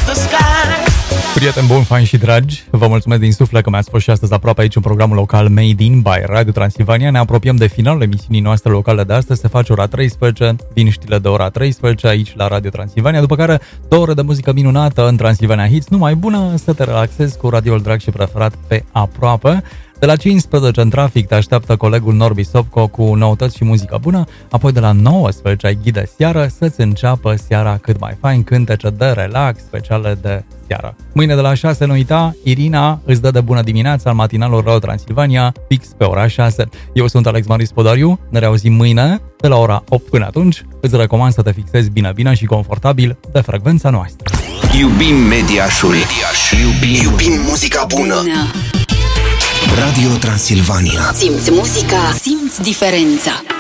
Prieteni buni, faini și dragi, vă mulțumesc din suflet că mi-ați fost și astăzi aproape aici în programul local Made in by Radio Transilvania. Ne apropiem de finalul emisiunii noastre locale de astăzi. Se face ora 13, vin știrile de ora 13 aici la Radio Transilvania, după care 2 ore de muzică minunată în Transilvania Hits, numai bună să te relaxezi cu radioul drag și preferat pe aproape. De la 15 în trafic te așteaptă colegul Norbi Sopco cu noutăți și muzică bună, apoi de la 19 ai ghid de seară să-ți înceapă seara cât mai fain, cântece de relax speciale de seară. Mâine de la 6, nu uita, Irina îți dă de bună dimineața în matinalul Radio Transilvania, fix pe ora 6. Eu sunt Alex Marius Podariu, ne reauzim mâine de la ora 8 până atunci. Îți recomand să te fixezi bine și confortabil de frecvența noastră. Iubim Mediașul, iubim muzica bună. Radio Transilvania. Simți muzica, simți diferența.